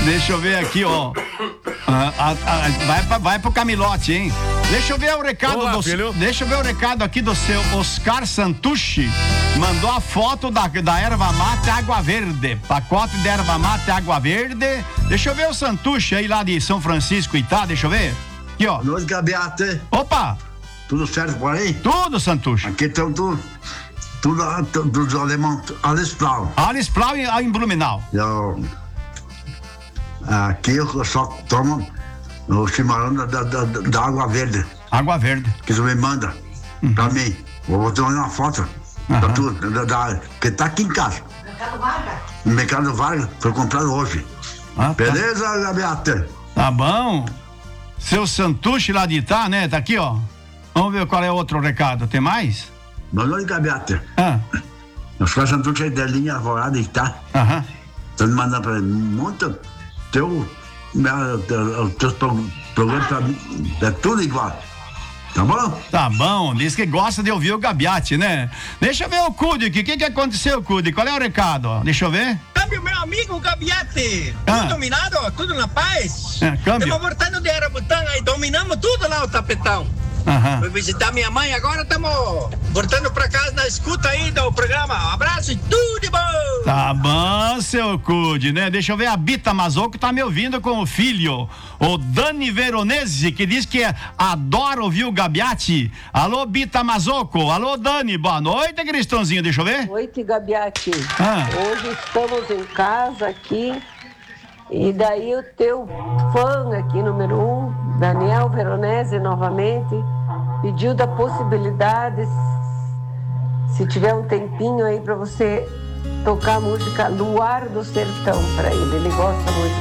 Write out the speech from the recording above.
Deixa eu ver aqui, ó. Vai pro Camilote, hein? Deixa eu ver o recado. Olá, deixa eu ver o recado aqui do seu Oscar Santucci. Mandou a foto da erva mate água verde. Pacote de erva mate água verde. Deixa eu ver o Santucci aí lá de São Francisco e tá, deixa eu ver. Aqui, ó. Noite, Gabiate. Opa! Tudo certo por aí? Tudo, Santucci. Aqui estão tudo dos alemães, Alice Blau. Alice Blau em Blumenau. Aqui eu só tomo o chimarrão da água verde. Água verde. Que você me manda pra mim. Vou te mandar uma foto pra tu, que tá aqui em casa. Mercado Vargas. No Mercado Vargas, foi comprado hoje. Tá. Beleza, Gabiate? Tá bom. Seu Santucci lá de Itá, né? Tá aqui, ó. Vamos ver qual é o outro recado. Tem mais? Boa noite, Gabiate. Os caras são todos aí da linha Alvorada e tá. Tô me mandando pra mim. Monta teus programas pra mim. É tudo igual. Tá bom? Tá bom. Diz que gosta de ouvir o Gabiate, né? Deixa eu ver o Cude aqui. O que aconteceu, Cude? Qual é o recado? Deixa eu ver. Câmbio, meu amigo Gabiate. Tudo dominado? Tudo na paz? Câmbio. Estamos voltando de Arabutã aí. Dominamos tudo lá o tapetão. Fui visitar minha mãe, agora estamos voltando pra casa na escuta aí do programa. Um abraço e tudo de bom! Tá bom, seu Cude, né? Deixa eu ver a Bita Mazoco tá me ouvindo com o filho, o Dani Veronese, que diz que adora ouvir o Gabiate. Alô, Bita Mazoco. Alô, Dani. Boa noite, Cristãozinho. Deixa eu ver. Boa noite, Gabiate. Hoje estamos em casa aqui. E daí o teu fã aqui, número 1, Daniel Veronese, novamente, pediu da possibilidade, se tiver um tempinho aí, para você tocar a música Luar do Sertão para ele. Ele gosta muito.